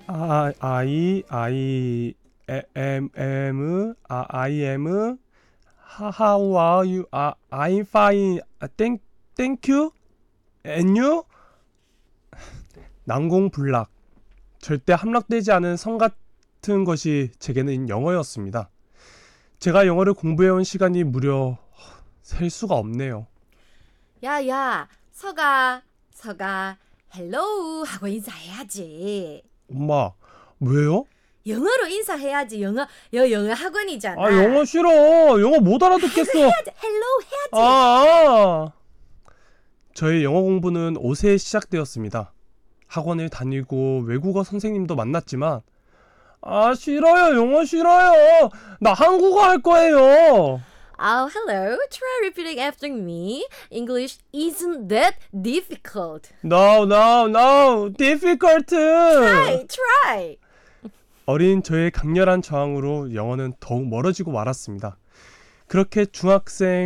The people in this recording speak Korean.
I am, how are you? I'm fine. Thank you. And you? 난공불락. 절대 함락되지 않은 성 같은 것이 제게는 영어였습니다. 제가 영어를 공부해온 시간이 무려 셀 수가 없네요. 야, 서가, 헬로우 하고 인사해야지. 엄마, 왜요? 영어로 인사해야지. 영어 학원이잖아. 아, 영어 싫어. 영어 못 알아듣겠어. 해야지. 헬로우 해야지. 저의 영어 공부는 5세에 시작되었습니다. 학원을 다니고 외국어 선생님도 만났지만 싫어요. 영어 싫어요. 나 한국어 할 거예요. Oh, hello. Try repeating after me. English isn't that difficult. No. Difficult. Try. 어린 저의 강렬한 저항으로 영어는 더욱 멀어지고 말았습니다. 그렇게 중학생